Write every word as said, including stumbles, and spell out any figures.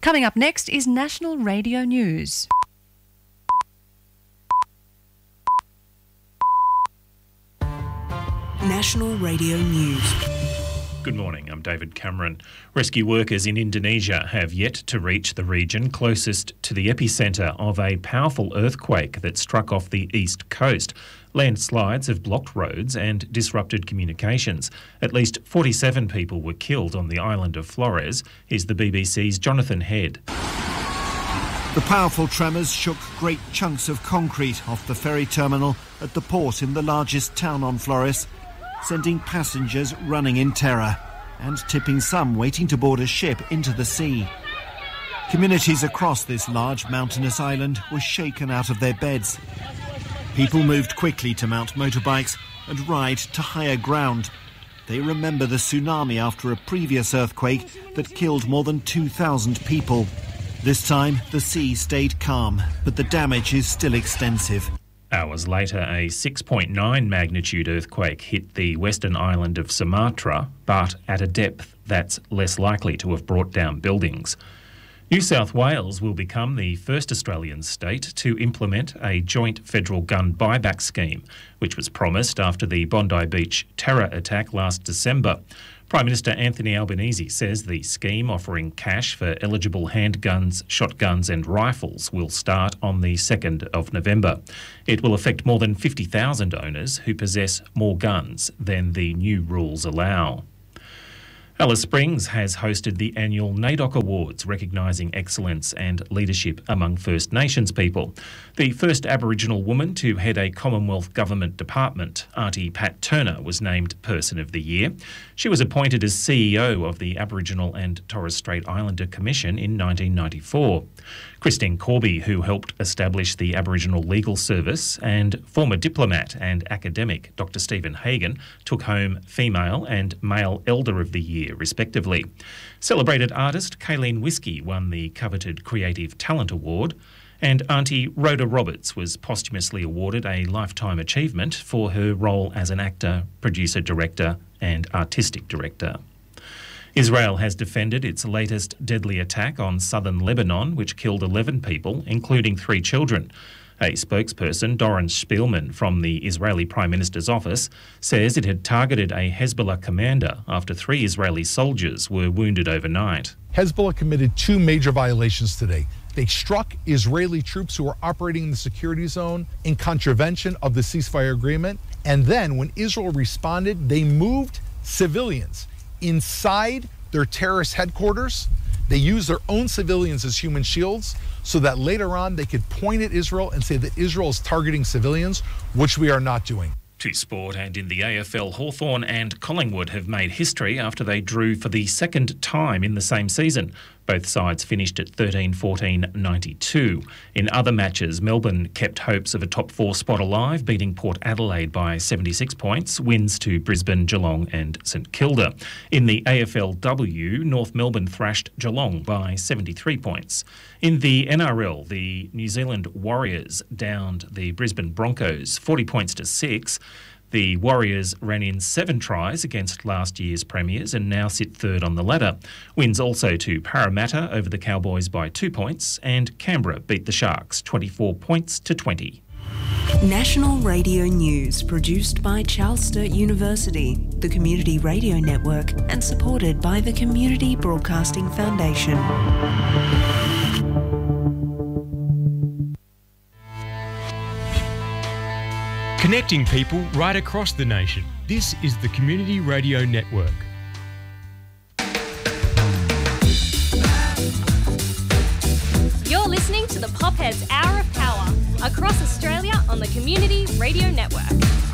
Coming up next is National Radio News. National Radio News. Good morning, I'm David Cameron. Rescue workers in Indonesia have yet to reach the region closest to the epicentre of a powerful earthquake that struck off the east coast. Landslides have blocked roads and disrupted communications. At least forty-seven people were killed on the island of Flores. Here's the B B C's Jonathan Head. The powerful tremors shook great chunks of concrete off the ferry terminal at the port in the largest town on Flores, sending passengers running in terror and tipping some waiting to board a ship into the sea. Communities across this large mountainous island were shaken out of their beds. People moved quickly to mount motorbikes and ride to higher ground. They remember the tsunami after a previous earthquake that killed more than two thousand people. This time, the sea stayed calm, but the damage is still extensive. Hours later, a six point nine magnitude earthquake hit the western island of Sumatra, but at a depth that's less likely to have brought down buildings. New South Wales will become the first Australian state to implement a joint federal gun buyback scheme, which was promised after the Bondi Beach terror attack last December. Prime Minister Anthony Albanese says the scheme offering cash for eligible handguns, shotguns and rifles will start on the second of November. It will affect more than fifty thousand owners who possess more guns than the new rules allow. Alice Springs has hosted the annual NAIDOC Awards, recognising excellence and leadership among First Nations people. The first Aboriginal woman to head a Commonwealth Government department, Auntie Pat Turner, was named Person of the Year. She was appointed as C E O of the Aboriginal and Torres Strait Islander Commission in nineteen ninety-four. Christine Corby, who helped establish the Aboriginal Legal Service, and former diplomat and academic Doctor Stephen Hagan took home Female and Male Elder of the Year, respectively. Celebrated artist Kayleen Whiskey won the coveted Creative Talent Award, and Auntie Rhoda Roberts was posthumously awarded a Lifetime Achievement for her role as an actor, producer, director and artistic director. Israel has defended its latest deadly attack on southern Lebanon, which killed eleven people, including three children. A spokesperson, Doron Spielman, from the Israeli Prime Minister's office, says it had targeted a Hezbollah commander after three Israeli soldiers were wounded overnight. Hezbollah committed two major violations today. They struck Israeli troops who were operating in the security zone in contravention of the ceasefire agreement. And then when Israel responded, they moved civilians inside their terrorist headquarters. They used their own civilians as human shields so that later on they could point at Israel and say that Israel is targeting civilians, which we are not doing. To sport, and in the A F L, Hawthorn and Collingwood have made history after they drew for the second time in the same season. Both sides finished at thirteen fourteen ninety-two. In other matches, Melbourne kept hopes of a top four spot alive, beating Port Adelaide by seventy-six points, wins to Brisbane, Geelong and St Kilda. In the A F L W, North Melbourne thrashed Geelong by seventy-three points. In the N R L, the New Zealand Warriors downed the Brisbane Broncos forty points to six. The Warriors ran in seven tries against last year's premiers and now sit third on the ladder. Wins also to Parramatta over the Cowboys by two points, and Canberra beat the Sharks twenty-four points to twenty. National Radio News, produced by Charles Sturt University, the Community Radio Network, and supported by the Community Broadcasting Foundation. Connecting people right across the nation. This is the Community Radio Network. You're listening to the Popheads Hour of Power across Australia on the Community Radio Network.